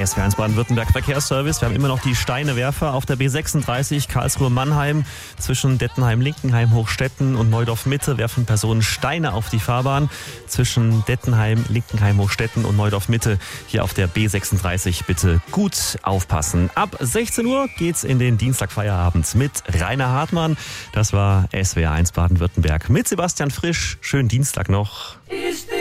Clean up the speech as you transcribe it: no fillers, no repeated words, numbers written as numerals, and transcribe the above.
SWR1 Baden-Württemberg Verkehrsservice. Wir haben immer noch die Steinewerfer auf der B36 Karlsruhe-Mannheim. Zwischen Dettenheim, Linkenheim, Hochstetten und Neudorf-Mitte werfen Personen Steine auf die Fahrbahn. Zwischen Dettenheim, Linkenheim, Hochstetten und Neudorf-Mitte hier auf der B36 bitte gut aufpassen. Ab 16 Uhr geht's in den Dienstagfeierabend mit Rainer Hartmann. Das war SWR1 Baden-Württemberg mit Sebastian Frisch. Schönen Dienstag noch.